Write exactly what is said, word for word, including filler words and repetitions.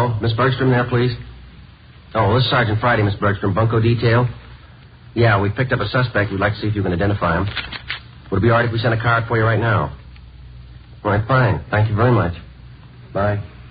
Hello? Miss Bergstrom there, please? Oh, this is Sergeant Friday, Miss Bergstrom. Bunko detail? Yeah, we picked up a suspect. We'd like to see if you can identify him. Would it be all right if we sent a card for you right now? All right, fine. Thank you very much. Bye.